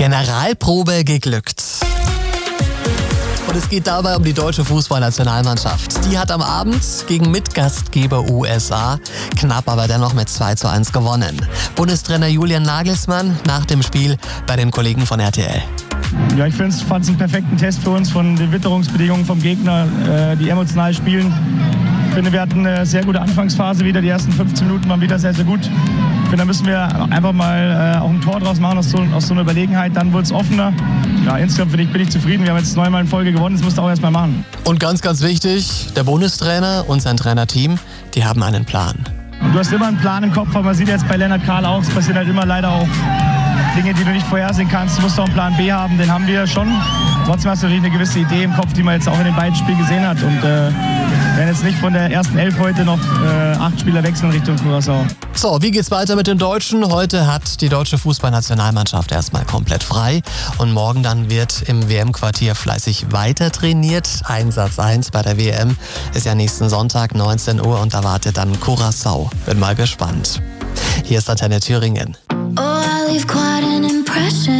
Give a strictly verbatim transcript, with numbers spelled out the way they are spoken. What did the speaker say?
Generalprobe geglückt. Und es geht dabei um die deutsche Fußballnationalmannschaft. Die hat am Abend gegen Mitgastgeber U S A knapp aber dennoch mit zwei zu eins gewonnen. Bundestrainer Julian Nagelsmann nach dem Spiel bei den Kollegen von R T L. Ja, ich fand es einen perfekten Test für uns von den Witterungsbedingungen vom Gegner, äh, die emotional spielen. Ich finde, wir hatten eine sehr gute Anfangsphase wieder. Die ersten fünfzehn Minuten waren wieder sehr, sehr gut. Ich finde, da müssen wir einfach mal äh, auch ein Tor draus machen aus so, aus so einer Überlegenheit. Dann wurde es offener. Ja, insgesamt bin ich, bin ich zufrieden. Wir haben jetzt neunmal in Folge gewonnen. Das musst du auch erst mal machen. Und ganz, ganz wichtig, der Bundestrainer und sein Trainerteam, die haben einen Plan. Und du hast immer einen Plan im Kopf, aber man sieht jetzt bei Lennart Kahl auch, es passieren halt immer leider auch Dinge, die du nicht vorhersehen kannst. Du musst auch einen Plan B haben, den haben wir schon. Trotzdem hast du natürlich eine gewisse Idee im Kopf, die man jetzt auch in den beiden Spielen gesehen hat. Und äh, werden jetzt nicht von der ersten Elf heute noch äh, acht Spieler wechseln Richtung Curaçao. So, wie geht's weiter mit den Deutschen? Heute hat die deutsche Fußballnationalmannschaft erstmal komplett frei. Und morgen dann wird im W M-Quartier fleißig weiter trainiert. Einsatz eins bei der W M ist ja nächsten Sonntag neunzehn Uhr und da wartet dann Curaçao. Bin mal gespannt. Hier ist Antenne Thüringen. Oh, I leave quite an impression.